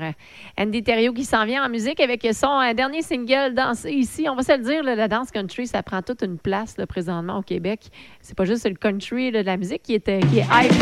Andy Thériault qui s'en vient en musique avec son dernier single, Danser ici. On va se le dire, là, la danse country, ça prend toute une place là, présentement au Québec. C'est pas juste le country là, de la musique qui est hype.